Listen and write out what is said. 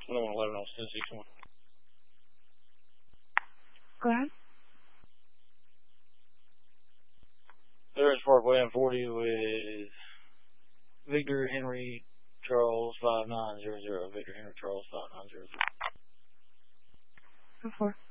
11 on 1061. Go ahead. There's Parkway M40 with Victor Henry Charles 5900. Victor Henry Charles 5900. Before.